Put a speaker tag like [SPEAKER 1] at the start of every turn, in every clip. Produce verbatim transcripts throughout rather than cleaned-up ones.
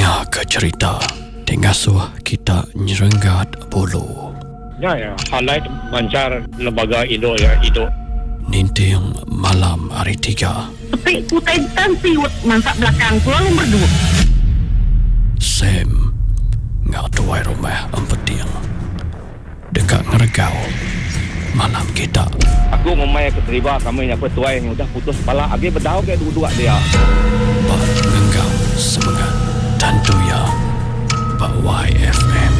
[SPEAKER 1] Nya ke cerita Tengasuh kita nyerenggat bulu.
[SPEAKER 2] Ya ya, highlight bancar lembaga Indo ya Indo.
[SPEAKER 1] Ninting malam hari tiga.
[SPEAKER 3] Tapi ku taitan siwet mansak belakang ku lalu berdua.
[SPEAKER 1] Sam ngak tuai rumah empeting. Dekat ngeregau malam kita.
[SPEAKER 2] Aku ngomai keterima kami yang petuai yang udah putus kepala. Agi berdau ke dua-dua dia.
[SPEAKER 1] Pak ngenggau semangat tentu ya Pak Y F M.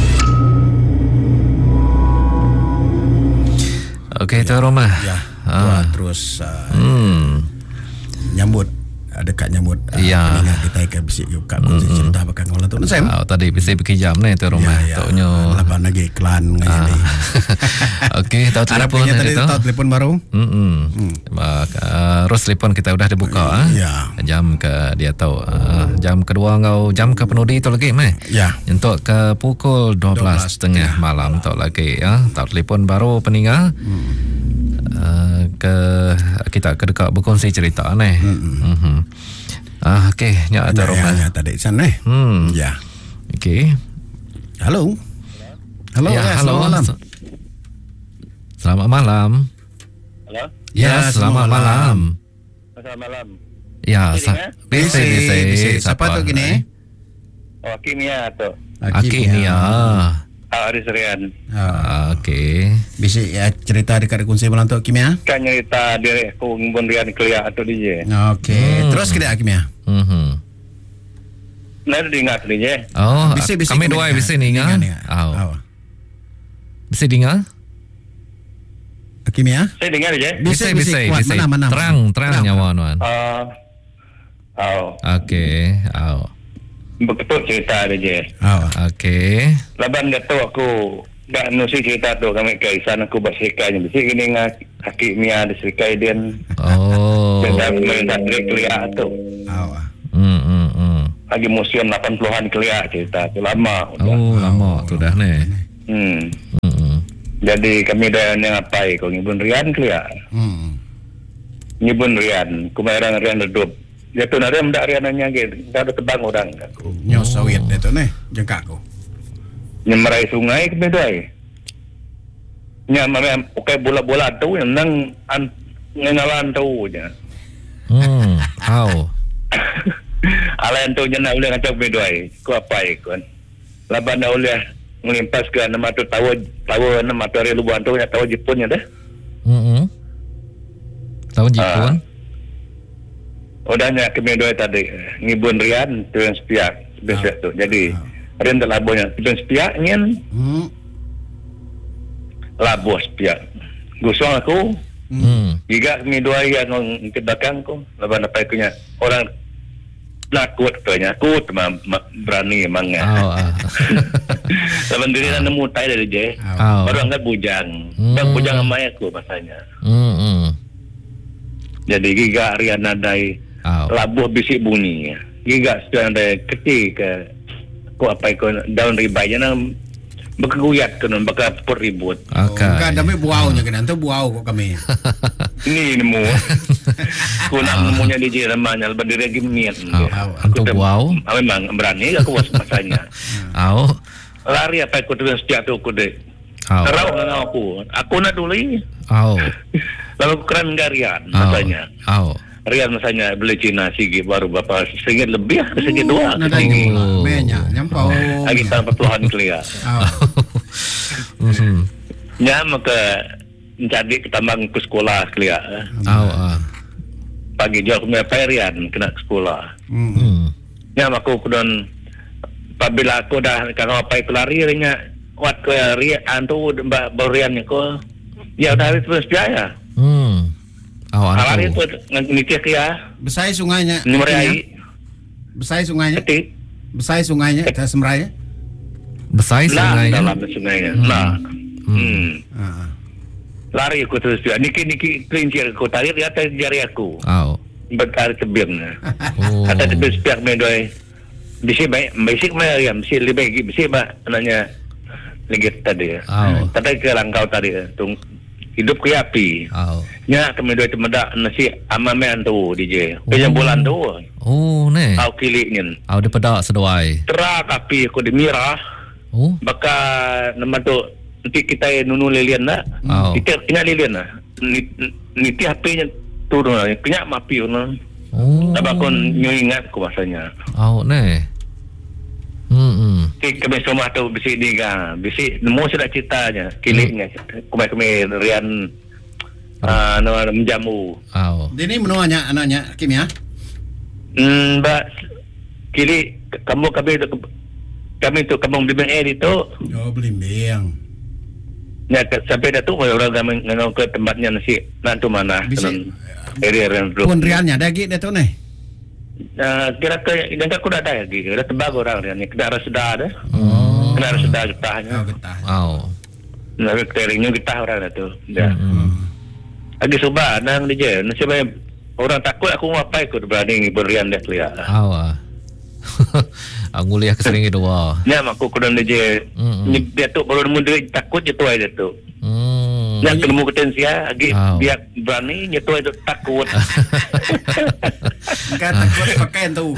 [SPEAKER 4] Okey, Tuan Romah.
[SPEAKER 5] Ya,
[SPEAKER 4] Ah.
[SPEAKER 5] terus uh,
[SPEAKER 4] Hmm.
[SPEAKER 5] nyambut uh, dekat nyambut uh,
[SPEAKER 4] Ya.
[SPEAKER 5] peningat kita ke bisik yuk kat kunci cerita bakal ngolah tu Sam.
[SPEAKER 4] Oh, tadi bisa berkejam ni Tuan Romah.
[SPEAKER 5] Ya, ya.
[SPEAKER 4] Toknya.
[SPEAKER 5] Laban lagi iklan
[SPEAKER 4] Ah.
[SPEAKER 5] ngani.
[SPEAKER 4] Okey, tahu telefon
[SPEAKER 5] Harapannya tadi
[SPEAKER 4] itu.
[SPEAKER 5] tahu telefon baru.
[SPEAKER 4] Hmm. Uh, terus telefon kita udah dibuka ah.
[SPEAKER 5] Ya.
[SPEAKER 4] Jam ke dia tahu uh, jam kedua kau jam ke penudi itu lagi meh.
[SPEAKER 5] Ya.
[SPEAKER 4] Untuk ke pukul dua belas tiga puluh malam tak lagi ya. Tak telefon baru peninggal. Hmm. Uh, ke kita ke dekat berkongsi cerita ni. Hmm. Hmm. Ah okey, nya ada Romah.
[SPEAKER 5] Ya, tadi sana.
[SPEAKER 4] Hmm.
[SPEAKER 5] Ya.
[SPEAKER 4] Okey.
[SPEAKER 5] Halo. Halo,
[SPEAKER 4] Ya,
[SPEAKER 5] ya,
[SPEAKER 4] halo.
[SPEAKER 5] selamat malam.
[SPEAKER 4] Selamat malam.
[SPEAKER 2] Halo.
[SPEAKER 4] Ya,
[SPEAKER 5] Ya,
[SPEAKER 4] selamat
[SPEAKER 5] selamat
[SPEAKER 4] malam.
[SPEAKER 2] Selamat malam.
[SPEAKER 4] Ya,
[SPEAKER 2] Bisa,
[SPEAKER 4] sa-
[SPEAKER 2] eh?
[SPEAKER 4] bisa, bisa.
[SPEAKER 5] Bisa. Siapa tu gini?
[SPEAKER 2] Oh, kimia tu.
[SPEAKER 4] Aki ni ya.
[SPEAKER 2] Ah, Aris Rian.
[SPEAKER 5] Ah,
[SPEAKER 4] Okey.
[SPEAKER 5] bisa ya cerita dekat kunci malam tu Kimia.
[SPEAKER 2] Kan cerita diri aku ngimbun Rian kelia atau D J.
[SPEAKER 5] Okey.
[SPEAKER 4] Hmm.
[SPEAKER 5] Terus kita Kimia.
[SPEAKER 4] Mhm.
[SPEAKER 2] Nah, diingat D J.
[SPEAKER 4] Oh,
[SPEAKER 5] Bisa, bisa,
[SPEAKER 4] kami
[SPEAKER 5] kami
[SPEAKER 4] dua
[SPEAKER 5] dengar.
[SPEAKER 4] bisa ni
[SPEAKER 5] Dengar,
[SPEAKER 4] ngah.
[SPEAKER 5] dengar.
[SPEAKER 4] Oh.
[SPEAKER 5] Oh.
[SPEAKER 4] Bisa dengar?
[SPEAKER 5] Kimia.
[SPEAKER 2] Saya dengar D J.
[SPEAKER 5] Bisa, bisa, kuat.
[SPEAKER 4] bisa.
[SPEAKER 5] Mana, mana,
[SPEAKER 4] Terang,
[SPEAKER 5] mana.
[SPEAKER 4] terang
[SPEAKER 5] Terang.
[SPEAKER 4] nyawa nuan.
[SPEAKER 2] Ah. Oh,
[SPEAKER 4] Okey. Oh.
[SPEAKER 2] betul cerita D J.
[SPEAKER 5] Oh.
[SPEAKER 4] Okey.
[SPEAKER 2] Laban dia tu aku dah nusi cerita tu kami ke sana aku berserikanya. Bisa gini dengan kaki Mia di serikai dia.
[SPEAKER 4] Oh.
[SPEAKER 2] Dan dah mereka trik kelia tu.
[SPEAKER 5] Oh.
[SPEAKER 4] Hmm, hmm, hmm.
[SPEAKER 2] Lagi museum lapan puluhan kelia cerita tu lama. Udah.
[SPEAKER 4] Oh, lama tu dah ni.
[SPEAKER 2] Hmm.
[SPEAKER 4] Hmm, hmm.
[SPEAKER 2] Jadi kami dah yang apa kau ngibun Rian kelia.
[SPEAKER 5] Hmm.
[SPEAKER 2] Ngibun Rian, kumairang Rian redup. Dia tu nak Rian mendak Rian nanya gitu. Kita ada tebang orang.
[SPEAKER 5] Nyo sawit dia tu ni. Jengkak aku.
[SPEAKER 2] Nyemerai sungai kami dah. Nyemerai pakai bola-bola tu yang nang an ngenalan tu je.
[SPEAKER 4] Hmm. Oh.
[SPEAKER 2] Alain tu jangan boleh kacau bedoi. Ku apa ikon. Laban dah boleh melimpas ke nama tu tahu tahu nama tu hari lubuan tu tahu Jepunnya dah.
[SPEAKER 4] Hmm. hmm. Tahu Jepun?
[SPEAKER 2] Udahnya ke bedoi tadi ngibun Rian tu yang sepiak sepiak tu. Jadi Rian tak labuhnya. Tu yang sepiak nyen
[SPEAKER 5] Hmm.
[SPEAKER 2] labuh sepiak. Gusong aku
[SPEAKER 4] Hmm.
[SPEAKER 2] giga kami dua yang ke belakang ku. Laban apa ikunya orang nakut katanya aku memang berani emang ya.
[SPEAKER 4] Oh. ah.
[SPEAKER 2] Laban diri nak nemu tai dari je.
[SPEAKER 4] Oh.
[SPEAKER 2] Baru anggap bujang.
[SPEAKER 4] Hmm.
[SPEAKER 2] Dan bujang sama aku masanya.
[SPEAKER 4] Hmm. hmm.
[SPEAKER 2] Jadi giga Rian nadai
[SPEAKER 4] Oh.
[SPEAKER 2] labuh bisik bunyi. Giga sedang ada keti ke ku apa ikut daun ribai yang berkeguyat ke non bakal pur ribut.
[SPEAKER 4] Okey.
[SPEAKER 5] Enggak ada buaunya kena. Tu buau kok kami.
[SPEAKER 2] Ini nemu. Ku nak nemunya di je namanya lepas diri lagi miat.
[SPEAKER 4] Oh. Antu buau.
[SPEAKER 2] Ah, memang berani aku was masanya.
[SPEAKER 4] Oh.
[SPEAKER 2] Lari apa ikut dengan setiap tu aku dek.
[SPEAKER 4] Oh.
[SPEAKER 2] Terau dengan aku. Aku nak dulu ini.
[SPEAKER 4] Oh.
[SPEAKER 2] Lalu keren garian
[SPEAKER 4] Oh.
[SPEAKER 2] masanya.
[SPEAKER 4] Oh.
[SPEAKER 2] Rian masanya beli Cina sigi baru berapa segi lebih segi dua
[SPEAKER 5] Nada
[SPEAKER 2] segi
[SPEAKER 5] ini. Banyak. Nyampau.
[SPEAKER 2] lagi tanpa puluhan kelia.
[SPEAKER 5] Oh.
[SPEAKER 4] Hmm.
[SPEAKER 2] Nya maka jadi ketambang ke sekolah kelia.
[SPEAKER 4] Oh. ah.
[SPEAKER 2] Pagi jauh kami apa Rian kena ke sekolah.
[SPEAKER 5] Hmm.
[SPEAKER 4] Hmm.
[SPEAKER 2] Nya aku kemudian apabila aku dah kalau apa kelari nya wat ke Rian tu baru Rian ko ya dah hari terus biaya.
[SPEAKER 4] Hmm. Oh,
[SPEAKER 2] Hari
[SPEAKER 4] antu.
[SPEAKER 2] itu nikah ya.
[SPEAKER 5] Besai sungainya.
[SPEAKER 2] Nyemrai
[SPEAKER 5] Besai sungainya.
[SPEAKER 2] ketik.
[SPEAKER 5] Besai sungainya. Kita semraya.
[SPEAKER 4] Besai
[SPEAKER 2] Lah
[SPEAKER 4] sungai.
[SPEAKER 2] dalam sungainya. Lah. Hmm.
[SPEAKER 5] Ah.
[SPEAKER 2] Lari aku terus dia. Niki niki kelincir aku tarik di atas jari aku.
[SPEAKER 4] Oh.
[SPEAKER 2] Berkali tebirnya.
[SPEAKER 4] Oh.
[SPEAKER 2] Kata tebir sepiak medoi. Bisi baik, bisi Mariam, bisi lebih bisi ba anaknya lagi tadi.
[SPEAKER 4] Oh.
[SPEAKER 2] Tadi ke langkau tadi tung hidup ke api.
[SPEAKER 4] Au.
[SPEAKER 2] Nya kami dua temedak nasi amamen tu D J. Penyam bulan tu.
[SPEAKER 4] Oh, ne.
[SPEAKER 2] Au kiliknya.
[SPEAKER 4] Au di pedak seduai.
[SPEAKER 2] Terak api aku di mirah.
[SPEAKER 4] Oh.
[SPEAKER 2] Baka nama tu nanti kita nunu lilian nak.
[SPEAKER 4] Oh.
[SPEAKER 2] Kita ingat lilian nak. Niti apinya turun lah. Kenyak mapi lah.
[SPEAKER 4] Oh.
[SPEAKER 2] Sebab aku ingat aku masanya.
[SPEAKER 4] Au, ne. Hmm, hmm.
[SPEAKER 2] Jadi kami semua tu bisik ni kan. Bisik, semua sudah ceritanya. Kiliknya. Kami-kami rian uh, nama menjamu.
[SPEAKER 4] Au.
[SPEAKER 5] Dia ni menuanya anaknya Kimia.
[SPEAKER 2] Hmm, Mbak Kilik, kamu kami tu kami tu kampung Blimbing Air itu.
[SPEAKER 5] Oh, Blimbing.
[SPEAKER 2] Ya, sampai dah tu orang kami ngangau ke tempatnya nasi. Nak tu mana?
[SPEAKER 5] Bisik.
[SPEAKER 2] Area yang tu.
[SPEAKER 5] Pun riannya dah git dia tu ni.
[SPEAKER 2] Uh, kira ke dan aku dah ada lagi. Dah tebak orang dia ni. Kena rasa dah dah.
[SPEAKER 4] Oh.
[SPEAKER 2] Kena rasa dah getahnya.
[SPEAKER 5] Oh, getah.
[SPEAKER 4] Au.
[SPEAKER 2] Nak keringnya getah orang dah tu. Dah.
[SPEAKER 4] Hmm.
[SPEAKER 2] Lagi subah nang dia je. Nasi banyak orang takut aku ngapai aku berani berian dah lihat.
[SPEAKER 4] Au. Ah. Aku lihat kesering itu wah.
[SPEAKER 2] Ni aku kurang dia je.
[SPEAKER 4] Hmm.
[SPEAKER 2] Dia tu baru mundur takut je tu aja tu.
[SPEAKER 4] Hmm.
[SPEAKER 2] Yang ketemu potensial lagi
[SPEAKER 4] Oh.
[SPEAKER 2] dia berani nyetu itu takut.
[SPEAKER 5] Enggak takut pakaian tu.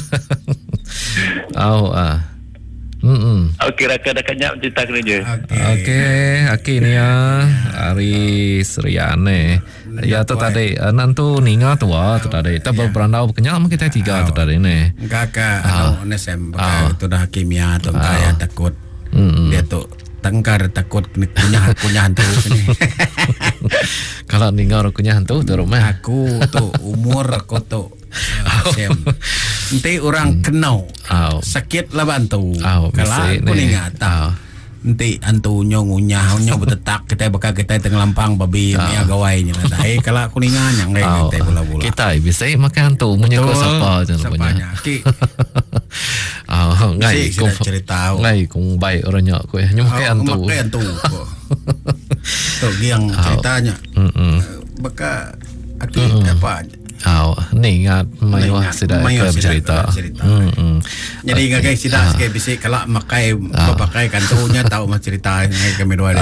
[SPEAKER 4] Au ah. Hmm. hmm.
[SPEAKER 2] Aku kira kada kenyap cerita kena je.
[SPEAKER 5] Okey.
[SPEAKER 4] Okey, aki ni ya. Ari Seriane. Ya tu tadi nantu ninga tu ah tu tadi. Ta berandau kenyal mungkin kita tiga tu tadi ni.
[SPEAKER 5] Enggak ka
[SPEAKER 4] Ah.
[SPEAKER 5] ano nesem
[SPEAKER 4] Ah.
[SPEAKER 5] itu dah Kimia tu
[SPEAKER 4] Ah.
[SPEAKER 5] kaya takut.
[SPEAKER 4] Hmm.
[SPEAKER 5] Dia tu tengkar takut punya punya hantu ni.
[SPEAKER 4] Kalau ninga rukunya hantu tu rumah.
[SPEAKER 5] Aku tu umur aku tu Sem. Nanti orang kenau
[SPEAKER 4] Au.
[SPEAKER 5] sakit lah bantu.
[SPEAKER 4] Au,
[SPEAKER 5] Kalau
[SPEAKER 4] mesti
[SPEAKER 5] aku
[SPEAKER 4] ni.
[SPEAKER 5] ni ngata. Nanti antu nyong unyah nyong betetak kita bakal kita tengah lampang babi ni agawainya lah. Eh kalau aku ni nganyang
[SPEAKER 4] Au.
[SPEAKER 5] kita bola-bola.
[SPEAKER 4] Kita bisa makan hantu punya kau siapa je
[SPEAKER 5] Sapanya.
[SPEAKER 4] punya.
[SPEAKER 5] Ki.
[SPEAKER 4] Ah, ngai
[SPEAKER 5] Mesti
[SPEAKER 4] kung
[SPEAKER 5] sudah cerita.
[SPEAKER 4] ngai kung baik orangnya kau ya. Nyum makan hantu.
[SPEAKER 5] Makai antu. Tu yang ceritanya.
[SPEAKER 4] Hmm.
[SPEAKER 5] Bakal aku apa
[SPEAKER 4] Au, ni ingat mayuh sudah
[SPEAKER 5] Mayuh
[SPEAKER 4] ke
[SPEAKER 5] sudah
[SPEAKER 4] bercerita.
[SPEAKER 5] bercerita.
[SPEAKER 4] Hmm. hmm.
[SPEAKER 5] Jadi okay. Guys, tidak sekali bisik kalau makai pakai kantunya tahu mah cerita kami dua.